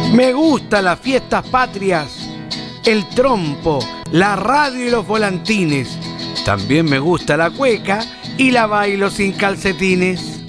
Me gustan las fiestas patrias, el trompo, la radio y los volantines. También me gusta la cueca y la bailo sin calcetines.